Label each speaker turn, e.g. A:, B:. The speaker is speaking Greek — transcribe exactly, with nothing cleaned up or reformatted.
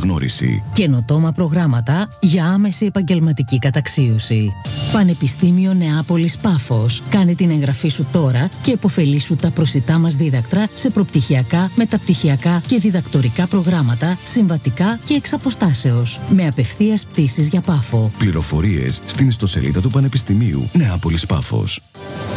A: αναγνώριση.
B: Καινοτόμα προγράμματα για άμεση επαγγελματική καταξίωση. Πανεπιστήμιο Νεάπολης Πάφος. Κάνε την εγγραφή σου τώρα και επωφελήσου τα προσιτά μας δίδακτρα σε προπτυχιακά, μεταπτυχιακά και διδακτορικά προγράμματα, συμβατικά και εξ αποστάσεως. Με απευθείας πτήσεις για Πάφο.
A: Πληροφορίες στην ιστοσελίδα του Πανεπιστημίου Νεάπολης Πάφος.